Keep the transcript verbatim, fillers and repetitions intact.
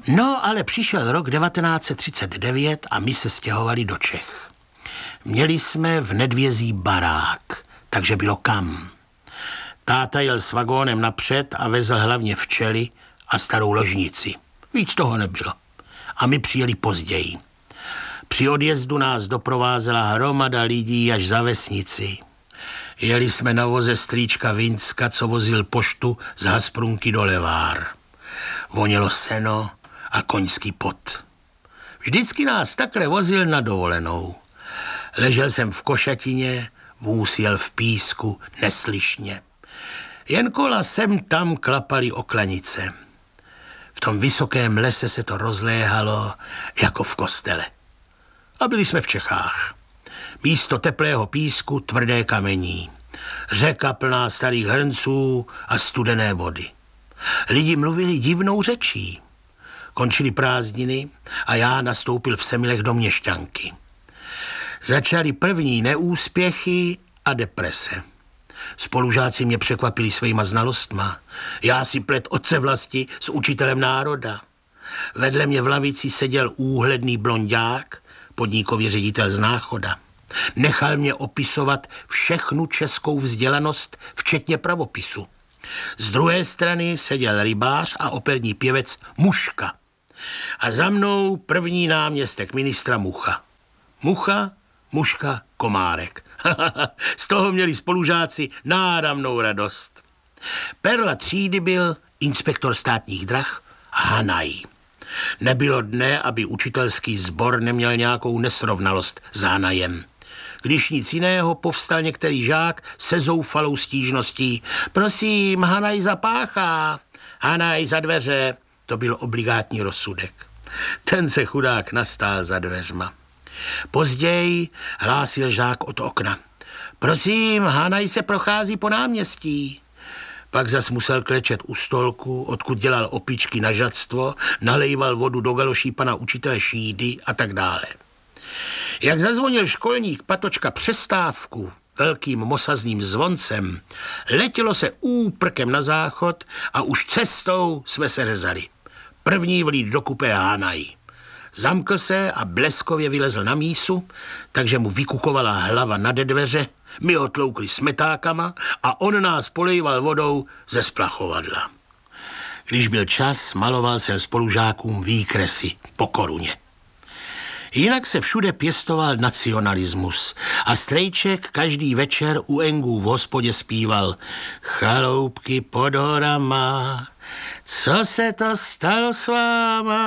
No, ale přišel rok devatenáct set třicet devět a my se stěhovali do Čech. Měli jsme v Nedvězí barák, takže bylo kam. Táta jel s vagónem napřed a vezl hlavně včely a starou ložnici. Víc toho nebylo. A my přijeli později. Při odjezdu nás doprovázela hromada lidí až za vesnici. Jeli jsme na voze strýčka Vinska, co vozil poštu z Hasprunky do Levár. Vonělo seno a koňský pot. Vždycky nás takhle vozil na dovolenou. Ležel jsem v košatině, vůz jel v písku, neslyšně. Jen kola sem tam klapaly o klanice. V tom vysokém lese se to rozléhalo jako v kostele. A byli jsme v Čechách. Místo teplého písku tvrdé kamení. Řeka plná starých hrnců a studené vody. Lidi mluvili divnou řečí. Končily prázdniny a já nastoupil v Semilech do měšťanky. Začaly první neúspěchy a deprese. Spolužáci mě překvapili svýma znalostma. Já si plet otce vlasti s učitelem národa. Vedle mě v lavici seděl úhledný blonďák, podnikový ředitel z Náchoda. Nechal mě opisovat všechnu českou vzdělanost, včetně pravopisu. Z druhé strany seděl rybář a operní pěvec Muška. A za mnou první náměstek ministra Mucha. Mucha, Muška, Komárek. Z toho měli spolužáci náramnou radost. Perla třídy byl inspektor státních drah Hanaj. Nebylo dne, aby učitelský sbor neměl nějakou nesrovnalost s Hanajem. Když nic jiného, povstal některý žák se zoufalou stížností. Prosím, Hanaj zapáchá, Hanaj za dveře. To byl obligátní rozsudek. Ten se chudák nastál za dveřma. Později hlásil žák od okna. Prosím, Hanaj se prochází po náměstí. Pak zas musel klečet u stolku, odkud dělal opičky na žadstvo, nalejval vodu do galoší pana učitele Šídy a tak dále. Jak zazvonil školník Patočka přestávku velkým mosazným zvoncem, letělo se úprkem na záchod a už cestou jsme se řezali. První vlít do kupé Hanaj. Zamkl se a bleskově vylezl na mísu, takže mu vykukovala hlava nade dveře, my ho tloukli smetákama a on nás polejval vodou ze splachovadla. Když byl čas, maloval jsem spolužákům výkresy po koruně. Jinak se všude pěstoval nacionalismus a Strejček každý večer u Engů v hospodě zpíval Chaloupky pod horama, co se to stalo s váma?